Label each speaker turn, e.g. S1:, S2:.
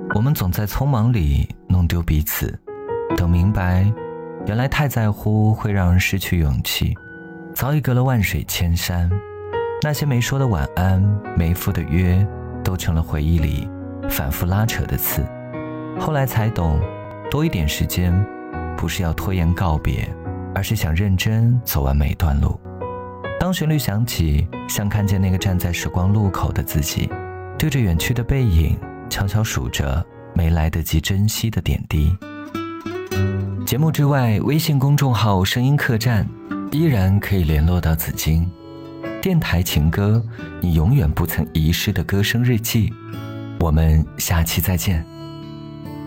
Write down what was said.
S1: 我们总在匆忙里弄丢彼此，等明白原来太在乎会让人失去勇气，早已隔了万水千山。那些没说的晚安，没赴的约，都成了回忆里反复拉扯的刺。后来才懂，多一点时间不是要拖延告别，而是想认真走完每段路。当旋律响起，像看见那个站在时光路口的自己，对着远去的背影悄悄数着没来得及珍惜的点滴。节目之外，微信公众号声音客栈依然可以联络到紫荆。电台情歌，你永远不曾遗失的歌声日记。我们下期再见。